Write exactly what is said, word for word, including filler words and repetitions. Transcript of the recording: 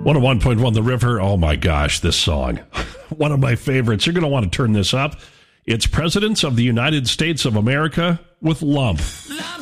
one oh one point one The River. Oh my gosh, this song. One of my favorites. You're going to want to turn this up. It's Presidents of the United States of America with Lump.